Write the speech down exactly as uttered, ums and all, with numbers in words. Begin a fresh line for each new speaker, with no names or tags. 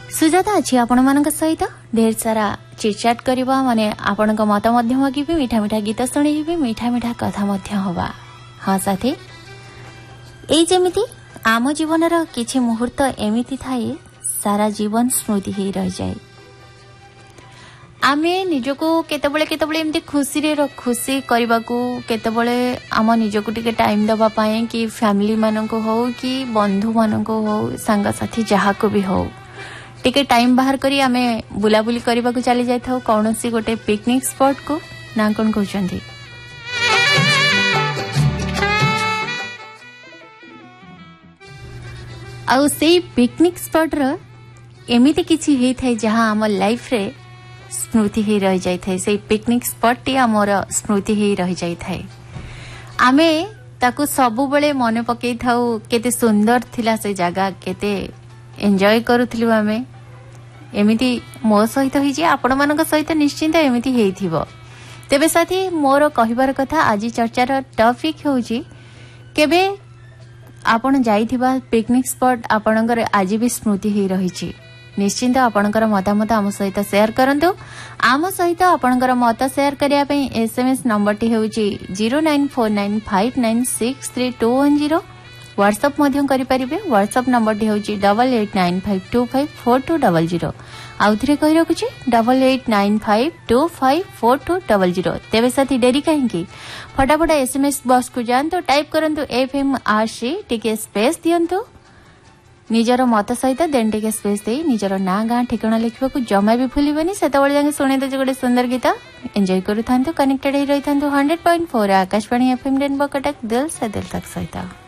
सुजाता अच्छी आपण मानक सहित ढेर सारा चिटचाट करबा माने आपनक मत मध्य मगिबे मीठा मीठा गीत सुनिबे मीठा मीठा कथा मध्य हवा। हाँ साथी ए जेमिति आम जीवनर किछि मुहूर्त एमिति थाए सारा जीवन स्मृति ही रह जाए। आमे निजको केतेबेले केतेबेले एमती खुशी रे खुशी करबाकू केतेबेले आम निजको टिके टाइम दबा पाए कि फैमिली मानको हो कि बंधु मानको हो संग साथी जहाको भी हो टिके टाइम बाहर करी आमे बुलाबुली करबाकू चली जाय थाउ कोनोसी गोटे पिकनिक स्पॉट को ना कोन कहउचंदी। आउ सेई पिकनिक स्पॉट र एमिति किछि हेइ थाय जहां हमर लाइफ रे स्मृति ही रह जाय थाय। सेई पिकनिक स्पॉट टी हमर स्मृति ही रह जाय थाय। आमे ताकू सबु बेले मन पकेइ थाउ केते सुंदर थिला से जगह केते एन्जॉय करूथिलु आमे एमिति मो सहित होई जे आपण मानक सहित निश्चिंत एमिति हेइथिबो। तेबे साथी मोर कहिबार कथा आज चर्चार टॉपिक होउची केबे आपण जाइथिबा पिकनिक स्पॉट आपणकर आज भी स्मृति ही रहिछि। निश्चिंत आपणकर मतामत आम सहित शेयर करंतु। आम सहित आपणकर मत शेयर करिया पई SMS number T हेउची zero nine four nine five nine six three to one zero. WhatsApp मध्यम करि परिबे। WhatsApp number T हेउची double eight nine five to five four to double zero. आउ थरे कहि रखुची double eight nine five to five four to double zero. तेबे साथी dairy काहेकि फटाफट एसएमएस बॉक्स को जानतो टाइप करंतु एफएम आरसी टिके स्पेस दियंतु निजर मत सहित देन टिके स्पेस दे निजर ना गां ठिकाना लिखबा को जमा भी भूलिबनी। सेतबेले जाके सुने दे गोटे सुंदर गीत एंजॉय करू थांतु कनेक्टेड ही रही थांतु hundred point four Akashvani FM rainbow Cuttack दिल से दिल तक सहित।